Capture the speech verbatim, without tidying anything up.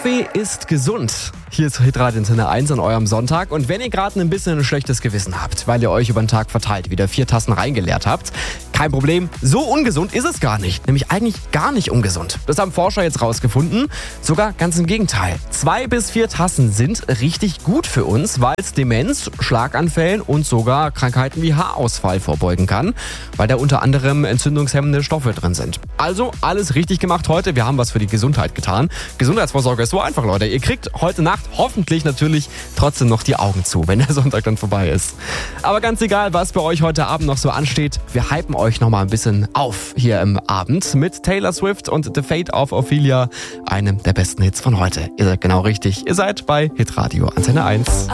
Kaffee ist gesund. Hier ist Hitradio Antenne eins an eurem Sonntag. Und wenn ihr gerade ein bisschen ein schlechtes Gewissen habt, weil ihr euch über den Tag verteilt wieder vier Tassen reingeleert habt, kein Problem, so ungesund ist es gar nicht. Nämlich eigentlich gar nicht ungesund. Das haben Forscher jetzt rausgefunden. Sogar ganz im Gegenteil. Zwei bis vier Tassen sind richtig gut für uns, weil es Demenz, Schlaganfällen und sogar Krankheiten wie Haarausfall vorbeugen kann, weil da unter anderem entzündungshemmende Stoffe drin sind. Also alles richtig gemacht heute. Wir haben was für die Gesundheit getan. Gesundheitsvorsorge ist so einfach, Leute. Ihr kriegt heute Nacht hoffentlich natürlich trotzdem noch die Augen zu, wenn der Sonntag dann vorbei ist. Aber ganz egal, was bei euch heute Abend noch so ansteht, wir hypen euch noch mal ein bisschen auf hier im Abend mit Taylor Swift und The Fate of Ophelia, einem der besten Hits von heute. Ihr seid genau richtig. Ihr seid bei Hitradio Antenne eins.